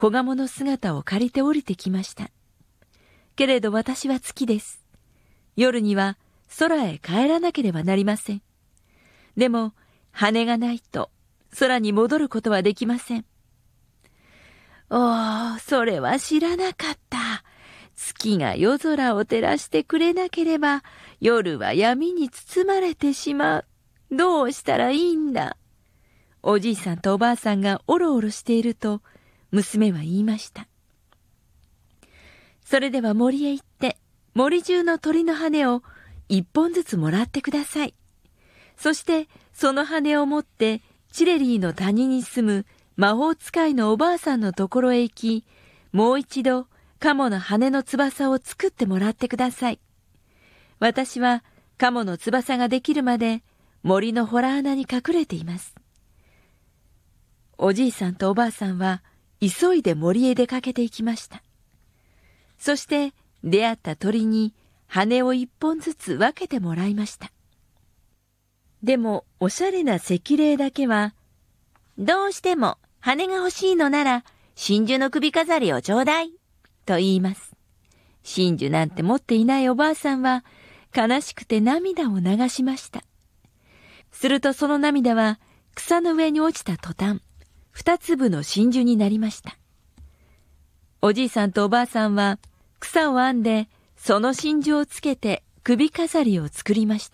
子鴨の姿を借りて降りてきました。けれど私は月です。夜には空へ帰らなければなりません。でも羽がないと空に戻ることはできません。おー、それは知らなかった。月が夜空を照らしてくれなければ夜は闇に包まれてしまう。どうしたらいいんだ。おじいさんとおばあさんがおろおろしていると娘は言いました。それでは森へ行って森中の鳥の羽を一本ずつもらってください。そしてその羽を持ってチレリーの谷に住む魔法使いのおばあさんのところへ行き、もう一度カモの羽の翼を作ってもらってください。私はカモの翼ができるまで森の洞穴に隠れています。おじいさんとおばあさんは急いで森へ出かけていきました。そして出会った鳥に羽を一本ずつ分けてもらいました。でもおしゃれな石霊だけは、どうしても羽が欲しいのなら真珠の首飾りをちょうだいと言います。真珠なんて持っていないおばあさんは悲しくて涙を流しました。するとその涙は草の上に落ちた途端、2粒の真珠になりました。おじいさんとおばあさんは草を編んでその真珠をつけて首飾りを作りました。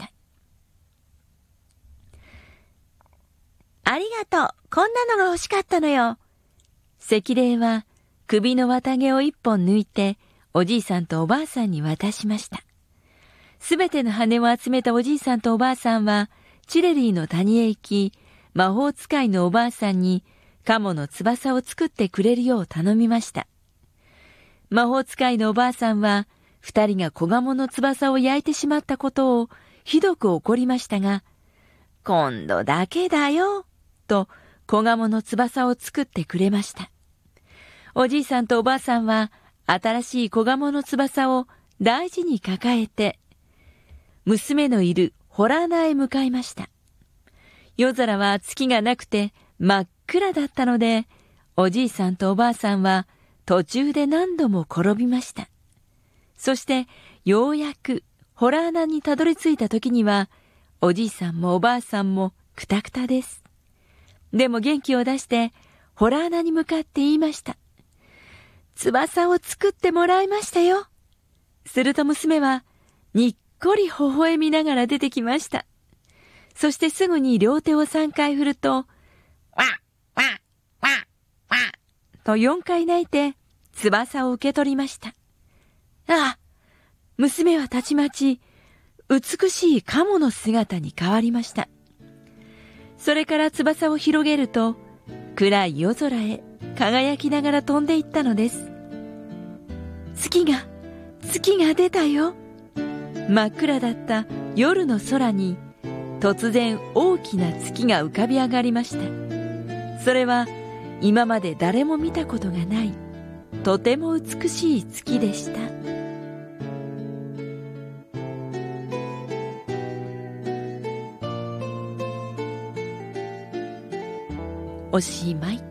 ありがとう。こんなのが欲しかったのよ。石霊は首の綿毛を一本抜いておじいさんとおばあさんに渡しました。すべての羽を集めたおじいさんとおばあさんはチレリーの谷へ行き、魔法使いのおばあさんにカモの翼を作ってくれるよう頼みました。魔法使いのおばあさんは2人が子鴨の翼を焼いてしまったことをひどく怒りましたが、今度だけだよと子鴨の翼を作ってくれました。おじいさんとおばあさんは新しい子鴨の翼を大事に抱えて娘のいる洞穴へ向かいました。夜空は月がなくて真っ暗だったので、おじいさんとおばあさんは途中で何度も転びました。そしてようやく洞穴にたどり着いた時には、おじいさんもおばあさんもくたくたです。でも元気を出して洞穴に向かって言いました。翼を作ってもらいましたよ。すると娘はにっこり微笑みながら出てきました。そしてすぐに両手を3回振ると、わっわっわっわっと4回鳴いて翼を受け取りました。ああ、娘はたちまち美しいカモの姿に変わりました。それから翼を広げると、暗い夜空へ輝きながら飛んでいったのです。月が出たよ。真っ暗だった夜の空に突然大きな月が浮かび上がりました。それは今まで誰も見たことがないとても美しい月でした。おしまい。